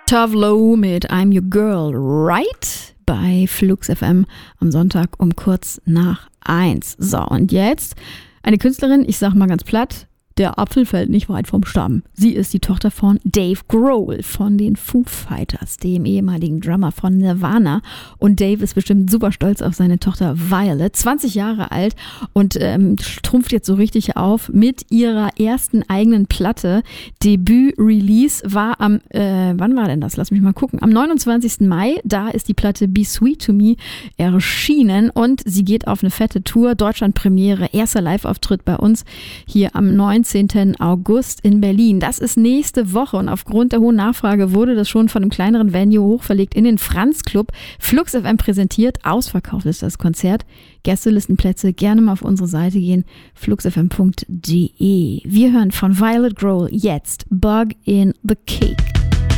Tove Lo mit I'm Your Girl, Right? Bei Flux FM am Sonntag um kurz nach 1. So, und jetzt eine Künstlerin, ich sag mal ganz platt, der Apfel fällt nicht weit vom Stamm. Sie ist die Tochter von Dave Grohl von den Foo Fighters, dem ehemaligen Drummer von Nirvana. Und Dave ist bestimmt super stolz auf seine Tochter Violet, 20 Jahre alt und trumpft jetzt so richtig auf mit ihrer ersten eigenen Platte. Debüt-Release war am, wann war denn das? Lass mich mal gucken. Am 29. Mai, da ist die Platte Be Sweet to Me erschienen und sie geht auf eine fette Tour. Deutschland-Premiere, erster Live-Auftritt bei uns hier am 19. August in Berlin. Das ist nächste Woche und aufgrund der hohen Nachfrage wurde das schon von einem kleineren Venue hochverlegt in den Franz Club. Flux FM präsentiert, ausverkauft ist das Konzert. Gästelistenplätze, gerne mal auf unsere Seite gehen, fluxfm.de. Wir hören von Violet Grohl jetzt Bug in the Cake.